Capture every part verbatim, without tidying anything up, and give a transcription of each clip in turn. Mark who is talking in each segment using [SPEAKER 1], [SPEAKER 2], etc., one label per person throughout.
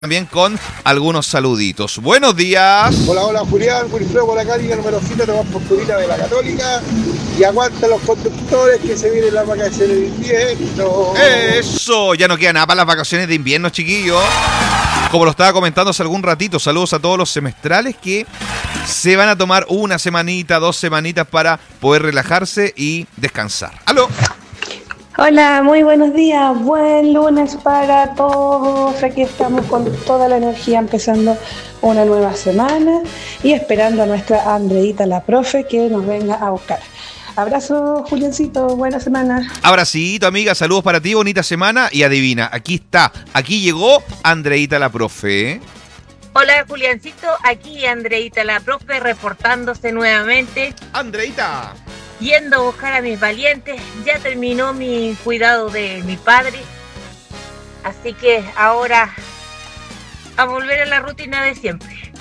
[SPEAKER 1] También con algunos saluditos. Buenos días.
[SPEAKER 2] Hola, hola Julián, Wilfredo por acá, línea número siete, Tomás Posturita de la Católica. Y aguanta los conductores que se vienen las vacaciones de invierno.
[SPEAKER 1] Eso, ya no queda nada para las vacaciones de invierno, chiquillos. Como lo estaba comentando hace algún ratito, saludos a todos los semestrales que se van a tomar una semanita, dos semanitas para poder relajarse y descansar. ¡Aló!
[SPEAKER 3] Hola, muy buenos días, buen lunes para todos. Aquí estamos con toda la energía empezando una nueva semana y esperando a nuestra Andreita, la profe, que nos venga a buscar. Abrazo, Juliancito, buena semana.
[SPEAKER 1] Abracito, amiga, saludos para ti, bonita semana. Y adivina, aquí está, aquí llegó Andreita, la profe.
[SPEAKER 4] Hola, Juliancito, aquí Andreita, la profe, reportándose nuevamente.
[SPEAKER 1] Andreita.
[SPEAKER 4] Yendo a buscar a mis valientes, ya terminó mi cuidado de mi padre, así que ahora a volver a la rutina de siempre.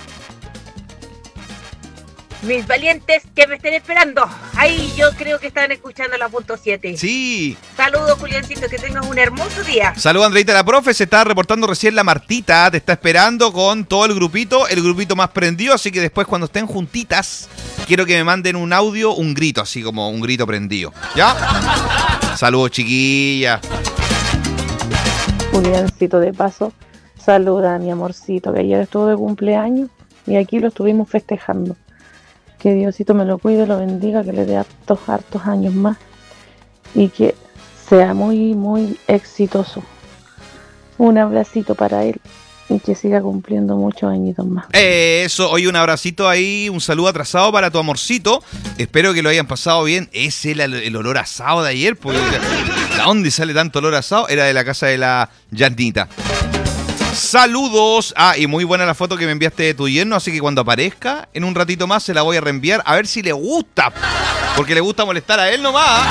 [SPEAKER 4] Mis valientes que me estén esperando, ahí yo creo que están escuchando la punto siete.
[SPEAKER 1] Sí.
[SPEAKER 4] Saludos, Juliancito, que tengas un hermoso día.
[SPEAKER 1] Saludos, Andreita, la profe, se está reportando recién la Martita, te está esperando con todo el grupito, el grupito más prendido, así que después cuando estén juntitas, quiero que me manden un audio, un grito, así como un grito prendido. ¿Ya? Saludos, chiquilla.
[SPEAKER 5] Juliancito, de paso, saluda a mi amorcito, que ayer estuvo de cumpleaños y aquí lo estuvimos festejando. Que Diosito me lo cuide, lo bendiga, que le dé hartos, hartos años más y que sea muy, muy exitoso. Un abracito para él y que siga cumpliendo muchos añitos más.
[SPEAKER 1] Eso, hoy un abracito ahí, un saludo atrasado para tu amorcito. Espero que lo hayan pasado bien. Es el, el olor a asado de ayer, porque ¿de dónde sale tanto olor a asado? Era de la casa de la Yandita. Saludos. Ah, y muy buena la foto que me enviaste de tu yerno, así que cuando aparezca en un ratito más se la voy a reenviar a ver si le gusta, porque le gusta molestar a él nomás.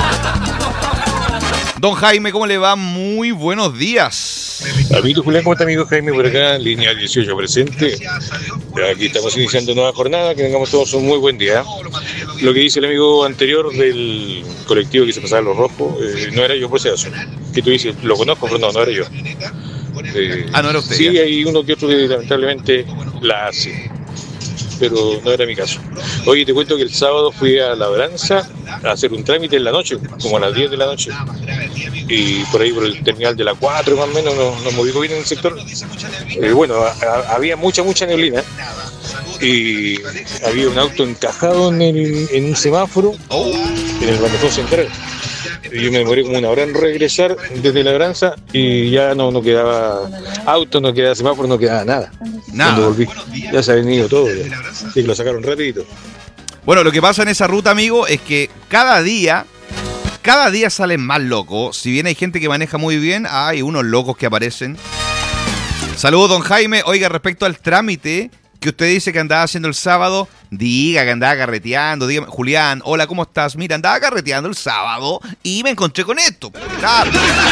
[SPEAKER 1] Don Jaime, ¿cómo le va? Muy buenos días.
[SPEAKER 6] Amigos Julián, ¿cómo está, amigo Jaime? Por acá, línea dieciocho presente. Aquí estamos iniciando nueva jornada, que tengamos todos un muy buen día. Lo que dice el amigo anterior del colectivo que se pasaba los rojos, eh, no era yo por ese caso. Que tú dices, lo conozco, pero no, no era yo. Eh,
[SPEAKER 1] ah, no era usted.
[SPEAKER 6] Sí,
[SPEAKER 1] ya.
[SPEAKER 6] Hay uno que otro que lamentablemente la hace, pero no era mi caso. Oye, te cuento que el sábado fui a Labranza a hacer un trámite en la noche, como a las diez de la noche, y por ahí por el terminal de la cuatro más o menos, no, no me ubico bien en el sector. Eh, bueno, a, a, había mucha, mucha neblina y había un auto encajado en, el, en un semáforo, oh. en el bandejón central. Yo me demoré como una hora en regresar desde Labranza y ya no, no quedaba auto, no quedaba semáforo, no quedaba nada.
[SPEAKER 1] Nada.
[SPEAKER 6] Cuando volví, ya se habían ido todo, ya. Así que lo sacaron rapidito.
[SPEAKER 1] Bueno, lo que pasa en esa ruta, amigo, es que cada día, cada día salen más locos. Si bien hay gente que maneja muy bien, hay unos locos que aparecen. Saludos, don Jaime. Oiga, respecto al trámite que usted dice que andaba haciendo el sábado, diga que andaba carreteando, dígame, Julián, hola, ¿cómo estás? Mira, andaba carreteando el sábado y me encontré con esto. Claro.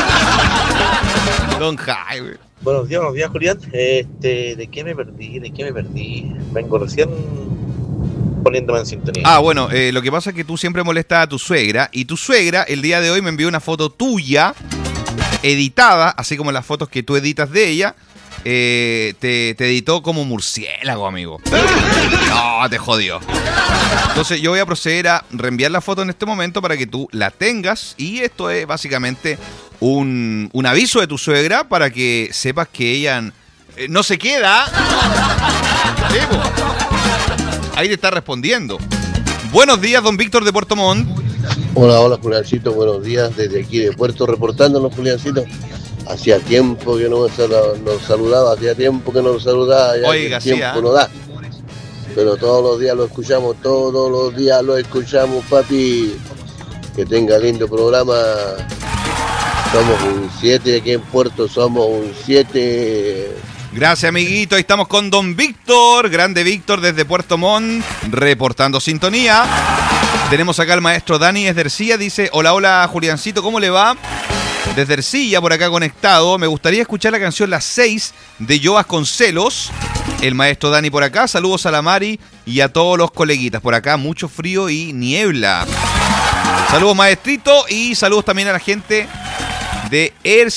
[SPEAKER 1] Don Jaime.
[SPEAKER 7] Buenos días, buenos días, Julián. Este, ¿de qué me perdí? ¿De qué me perdí? Vengo recién poniéndome en sintonía.
[SPEAKER 1] Ah, bueno, eh, lo que pasa es que tú siempre molestas a tu suegra y tu suegra el día de hoy me envió una foto tuya editada, así como las fotos que tú editas de ella. Eh, te, te editó como murciélago, amigo. No, te jodió. Entonces yo voy a proceder a reenviar la foto en este momento para que tú la tengas. Y esto es básicamente un, un aviso de tu suegra para que sepas que ella eh, no se queda. Sí, ahí te está respondiendo. Buenos días, don Víctor de Puerto Montt.
[SPEAKER 8] Hola, hola, Juliancito. Buenos días desde aquí de Puerto, reportándonos, Juliancito. Hacía tiempo que no nos saludaba, hacía tiempo que no nos saludaba, ya
[SPEAKER 1] Oiga,
[SPEAKER 8] el tiempo
[SPEAKER 1] sí, ¿eh?
[SPEAKER 8] no da. Pero todos los días lo escuchamos, todos los días lo escuchamos, papi. Que tenga lindo programa. Somos un siete aquí en Puerto, somos un siete.
[SPEAKER 1] Gracias, amiguito. Ahí estamos con don Víctor, grande Víctor desde Puerto Montt, reportando sintonía. Tenemos acá al maestro Dani Esdercilla, dice, hola, hola, Juliancito, ¿cómo le va? Desde Ercilla, por acá conectado. Me gustaría escuchar la canción Las seis de Joe Vasconcelos. El maestro Dani por acá. Saludos a la Mari y a todos los coleguitas. Por acá mucho frío y niebla. Saludos, maestrito. Y saludos también a la gente de Ercilla.